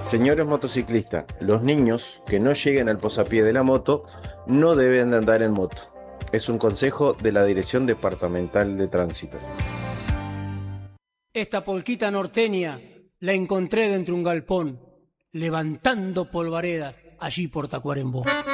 Señores motociclistas, los niños que no lleguen al posapié de la moto no deben de andar en moto. Es un consejo de la Dirección Departamental de Tránsito. Esta polquita norteña la encontré dentro de un galpón, levantando polvaredas allí por Tacuarembó.